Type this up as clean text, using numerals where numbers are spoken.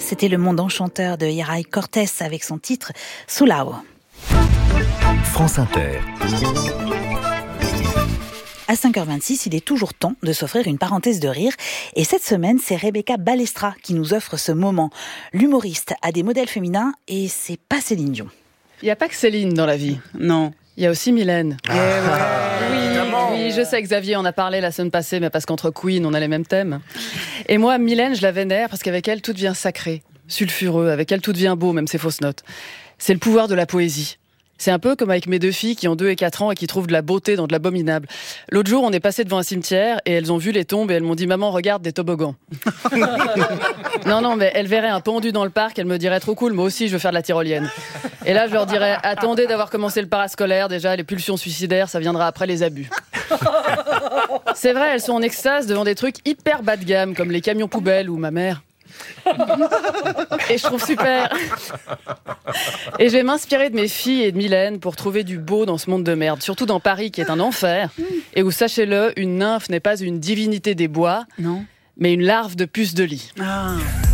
C'était le monde enchanteur de Yeray Cortés avec son titre Sulao. France Inter. À 5h26, il est toujours temps de s'offrir une parenthèse de rire. Et cette semaine, c'est Rebecca Balestra qui nous offre ce moment. L'humoriste a des modèles féminins et c'est pas Céline Dion. Il n'y a pas que Céline dans la vie. Non. Il y a aussi Mylène. Oui, je sais, Xavier en a parlé la semaine passée, mais parce qu'entre Queen, on a les mêmes thèmes. Et moi, Mylène, je la vénère parce qu'avec elle, tout devient sacré, sulfureux. Avec elle, tout devient beau, même ses fausses notes. C'est le pouvoir de la poésie. C'est un peu comme avec mes deux filles qui ont 2 et 4 ans et qui trouvent de la beauté dans de l'abominable. L'autre jour, on est passé devant un cimetière et elles ont vu les tombes et elles m'ont dit « Maman, regarde, des toboggans ». Non, mais elles verraient un pendu dans le parc, elles me diraient « Trop cool, moi aussi, je veux faire de la tyrolienne ». Et là, je leur dirais « Attendez d'avoir commencé le parascolaire, déjà, les pulsions suicidaires, ça viendra après les abus ». C'est vrai, elles sont en extase devant des trucs hyper bas de gamme, comme les camions poubelles ou ma mère. Et je trouve super. Et je vais m'inspirer de mes filles et de Mylène pour trouver du beau dans ce monde de merde, surtout dans Paris qui est un enfer et où, sachez-le, une nymphe n'est pas une divinité des bois, Non. mais une larve de puce de lit. Ah.